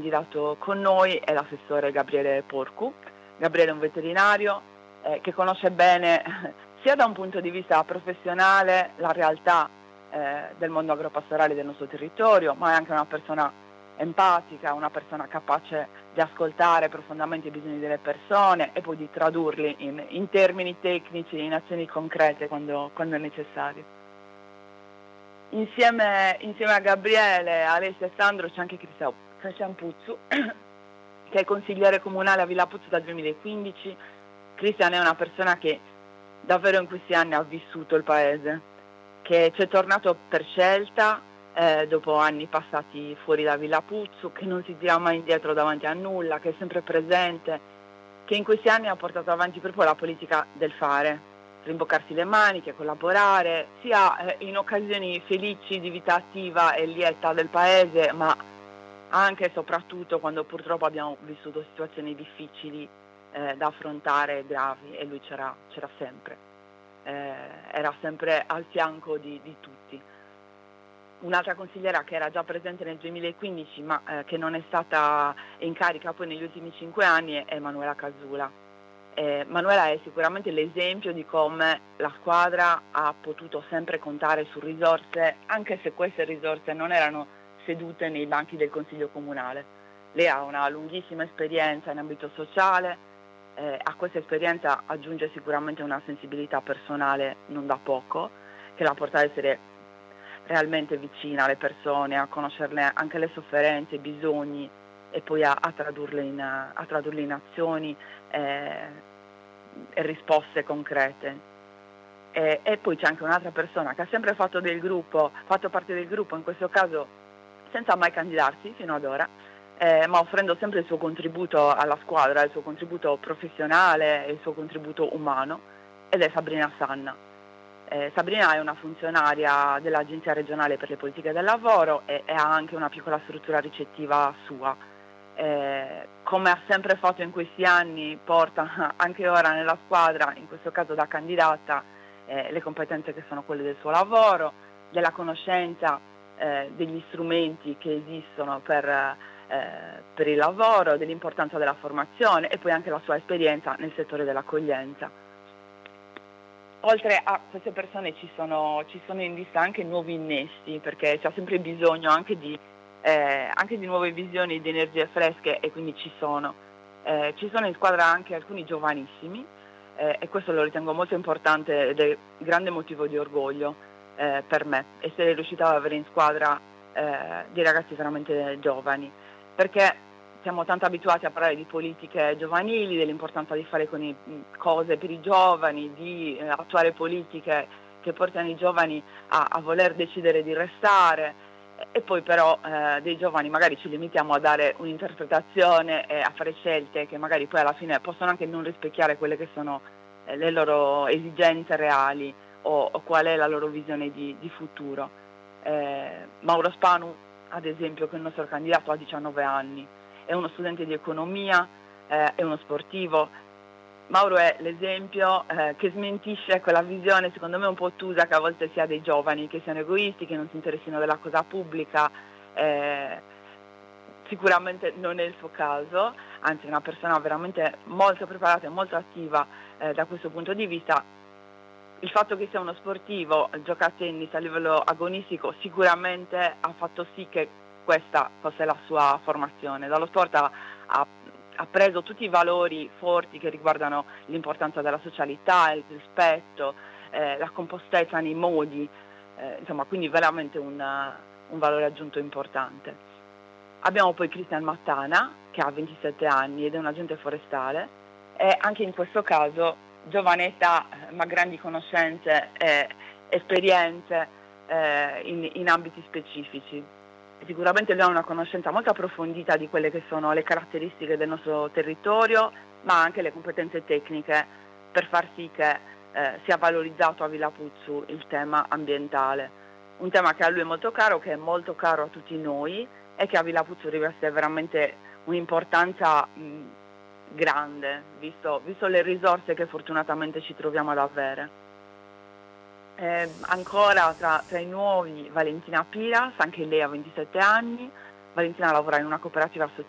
candidato con noi è l'assessore Gabriele Porcu. Gabriele è un veterinario che conosce bene sia da un punto di vista professionale la realtà del mondo agropastorale del nostro territorio, ma è anche una persona empatica, una persona capace di ascoltare profondamente i bisogni delle persone e poi di tradurli in termini tecnici, in azioni concrete quando è necessario. Insieme a Gabriele, Alessia e Sandro c'è anche Cristian Puzzu, che è consigliere comunale a Villa Puzzu dal 2015. Cristian è una persona che davvero in questi anni ha vissuto il paese, che ci è tornato per scelta dopo anni passati fuori da Villa Puzzu, che non si tira mai indietro davanti a nulla, che è sempre presente, che in questi anni ha portato avanti proprio la politica del fare, rimboccarsi le maniche, collaborare, sia in occasioni felici di vita attiva e lieta del paese, ma anche e soprattutto quando purtroppo abbiamo vissuto situazioni difficili da affrontare, gravi, e lui c'era sempre, era sempre al fianco di tutti. Un'altra consigliera che era già presente nel 2015 ma che non è stata in carica poi negli ultimi 5 anni è Manuela Casula. Manuela è sicuramente l'esempio di come la squadra ha potuto sempre contare su risorse, anche se queste risorse non erano sedute nei banchi del Consiglio Comunale. Lei ha una lunghissima esperienza in ambito sociale, a questa esperienza aggiunge sicuramente una sensibilità personale non da poco, che la porta ad essere realmente vicina alle persone, a conoscerne anche le sofferenze, i bisogni e poi a tradurle in azioni e risposte concrete. E poi c'è anche un'altra persona che ha sempre fatto parte del gruppo, in questo caso senza mai candidarsi fino ad ora, ma offrendo sempre il suo contributo alla squadra, il suo contributo professionale e il suo contributo umano, ed è Sabrina Sanna. Sabrina è una funzionaria dell'Agenzia regionale per le politiche del lavoro e ha anche una piccola struttura ricettiva sua. Come ha sempre fatto in questi anni, porta anche ora nella squadra, in questo caso da candidata, le competenze che sono quelle del suo lavoro, della conoscenza degli strumenti che esistono per il lavoro, dell'importanza della formazione e poi anche la sua esperienza nel settore dell'accoglienza. Oltre a queste persone ci sono in lista anche nuovi innesti, perché c'è sempre bisogno anche di nuove visioni, di energie fresche, e quindi ci sono in squadra anche alcuni giovanissimi, e questo lo ritengo molto importante ed è grande motivo di orgoglio per me essere riuscita ad avere in squadra dei ragazzi veramente giovani, perché siamo tanto abituati a parlare di politiche giovanili, dell'importanza di fare cose per i giovani, di attuare politiche che portano i giovani a voler decidere di restare, e poi però dei giovani magari ci limitiamo a dare un'interpretazione e a fare scelte che magari poi alla fine possono anche non rispecchiare quelle che sono le loro esigenze reali o qual è la loro visione di futuro. Mauro Spanu, ad esempio, che è il nostro candidato, ha 19 anni. È uno studente di economia, è uno sportivo. Mauro è l'esempio che smentisce quella visione, secondo me un po' ottusa, che a volte si ha dei giovani, che siano egoisti, che non si interessino della cosa pubblica. Sicuramente non è il suo caso, anzi è una persona veramente molto preparata e molto attiva da questo punto di vista. Il fatto che sia uno sportivo, gioca a tennis a livello agonistico, sicuramente ha fatto sì che questa fosse la sua formazione. Dallo sport ha preso tutti i valori forti che riguardano l'importanza della socialità, il rispetto, la compostezza nei modi, insomma, quindi veramente un valore aggiunto importante. Abbiamo poi Cristian Mattana, che ha 27 anni ed è un agente forestale, e anche in questo caso giovane età ma grandi conoscenze e esperienze in ambiti specifici. Sicuramente lui ha una conoscenza molto approfondita di quelle che sono le caratteristiche del nostro territorio, ma anche le competenze tecniche per far sì che sia valorizzato a Villa Puzzu il tema ambientale, un tema che a lui è molto caro, che è molto caro a tutti noi e che a Villa Puzzu riveste veramente un'importanza grande, visto le risorse che fortunatamente ci troviamo ad avere. Ancora tra i nuovi Valentina Piras, anche lei ha 27 anni. Valentina lavora in una cooperativa